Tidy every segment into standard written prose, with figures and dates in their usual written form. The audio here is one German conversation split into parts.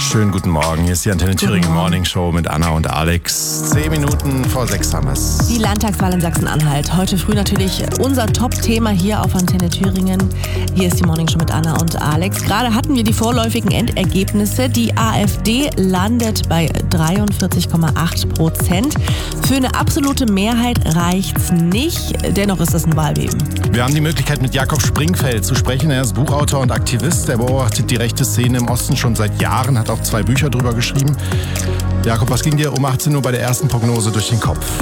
Schönen guten Morgen. Hier ist die Antenne Thüringen Morning Show mit Anna und Alex. 10 Minuten vor 6 haben wir es. Die Landtagswahl in Sachsen-Anhalt. Heute früh natürlich unser Top-Thema hier auf Antenne Thüringen. Hier ist die Morning Show mit Anna und Alex. Gerade hatten wir die vorläufigen Endergebnisse. Die AfD landet bei 43,8%. Für eine absolute Mehrheit reicht's nicht. Dennoch ist das ein Wahlbeben. Wir haben die Möglichkeit, mit Jakob Springfeld zu sprechen. Er ist Buchautor und Aktivist. Er beobachtet die rechte Szene im Osten schon seit Jahren, hat auch 2 Bücher drüber geschrieben. Jakob, was ging dir um 18 Uhr bei der ersten Prognose durch den Kopf?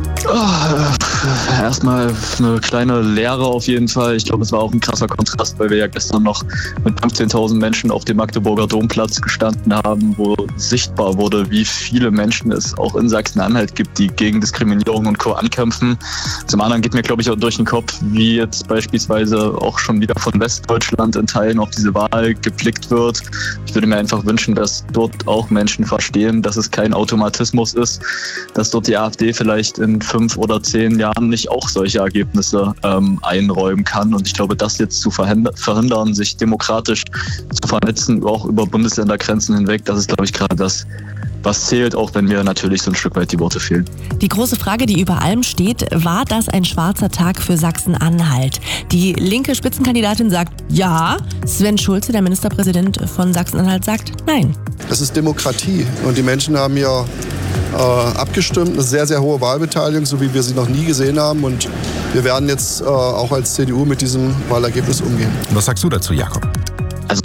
Erstmal eine kleine Leere auf jeden Fall. Ich glaube, es war auch ein krasser Kontrast, weil wir ja gestern noch mit 15.000 Menschen auf dem Magdeburger Domplatz gestanden haben, wo sichtbar wurde, wie viele Menschen es auch in Sachsen-Anhalt gibt, die gegen Diskriminierung und Co. ankämpfen. Zum anderen geht mir, glaube ich, auch durch den Kopf, wie jetzt beispielsweise auch schon wieder von Westdeutschland in Teilen auf diese Wahl geblickt wird. Ich würde mir einfach wünschen, dass dort auch Menschen verstehen, dass es kein Automatismus ist, dass dort die AfD vielleicht in 5 oder 10 Jahren nicht auch solche Ergebnisse einräumen kann. Und ich glaube, das jetzt zu verhindern, sich demokratisch zu vernetzen, auch über Bundesländergrenzen hinweg, das ist, glaube ich, gerade das, was zählt, auch wenn mir natürlich so ein Stück weit die Worte fehlen. Die große Frage, die über allem steht, war das ein schwarzer Tag für Sachsen-Anhalt? Die linke Spitzenkandidatin sagt ja, Sven Schulze, der Ministerpräsident von Sachsen-Anhalt, sagt nein. Das ist Demokratie und die Menschen haben ja abgestimmt, eine sehr, sehr hohe Wahlbeteiligung, so wie wir sie noch nie gesehen haben, und wir werden jetzt auch als CDU mit diesem Wahlergebnis umgehen. Was sagst du dazu, Jakob? Also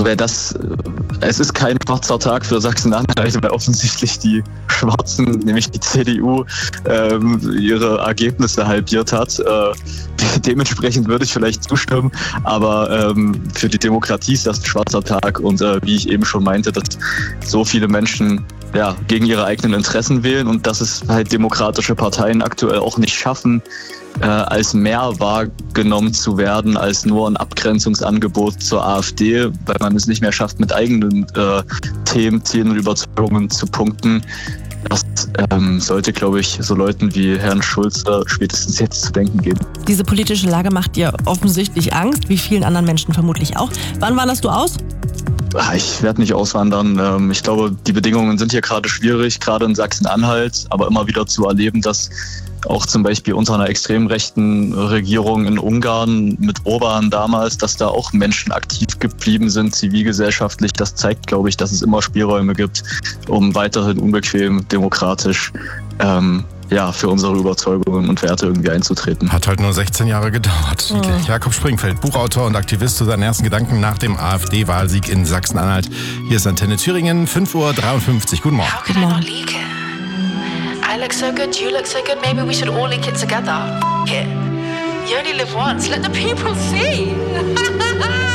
es ist kein schwarzer Tag für Sachsen-Anhalt, weil offensichtlich die Schwarzen, nämlich die CDU, ihre Ergebnisse halbiert hat. Dementsprechend würde ich vielleicht zustimmen, aber für die Demokratie ist das ein schwarzer Tag, und wie ich eben schon meinte, dass so viele Menschen gegen ihre eigenen Interessen wählen und dass es halt demokratische Parteien aktuell auch nicht schaffen, als mehr wahrgenommen zu werden als nur ein Abgrenzungsangebot zur AfD, weil man es nicht mehr schafft, mit eigenen Themen, Zielen und Überzeugungen zu punkten. Das sollte, glaube ich, so Leuten wie Herrn Schulze spätestens jetzt zu denken geben. Diese politische Lage macht dir offensichtlich Angst, wie vielen anderen Menschen vermutlich auch. Wann wanderst du aus? Ich werde nicht auswandern. Ich glaube, die Bedingungen sind hier gerade schwierig, gerade in Sachsen-Anhalt, aber immer wieder zu erleben, dass auch zum Beispiel unter einer extrem rechten Regierung in Ungarn mit Orban damals, dass da auch Menschen aktiv geblieben sind, zivilgesellschaftlich. Das zeigt, glaube ich, dass es immer Spielräume gibt, um weiterhin unbequem, demokratisch für unsere Überzeugungen und Werte irgendwie einzutreten. Hat halt nur 16 Jahre gedauert. Jakob Springfeld, Buchautor und Aktivist, zu seinen ersten Gedanken nach dem AfD-Wahlsieg in Sachsen-Anhalt. Hier ist Antenne Thüringen, 5:53 Uhr. Guten Morgen. How can I not leak it? I look so good, you look so good, maybe we should all leak it together. F it. You only live once, let the people see.